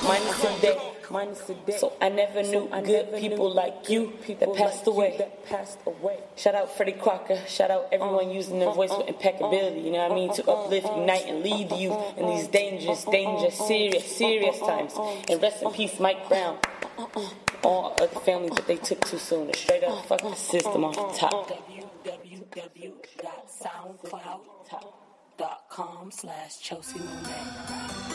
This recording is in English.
minus the day. So I never knew good people like you that passed away. Shout out Freddie Crocker. Shout out everyone using their voice with impeccability. You know what I mean? To uplift, unite, and lead you in these dangerous, serious times. And rest in peace, Mike Brown. All of the families that they took too soon. Straight up, fuck the system off the top. www.soundcloud.com/Chelsea Monet.